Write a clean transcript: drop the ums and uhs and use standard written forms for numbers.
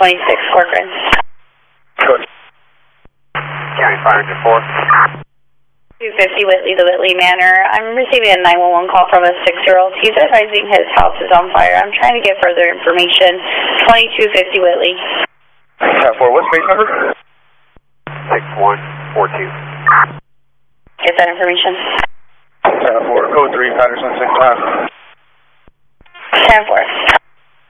26 Corcoran. Good. County Fire Engine 4. 250 Whitley, the Whitley Manor. I'm receiving a 911 call from a 6-year-old. He's advising his house is on fire. I'm trying to get further information. 2250 Whitley. 10-4, what space number? 6142. Get that information. 10-4, code 3, Patterson 6 times. 10-4.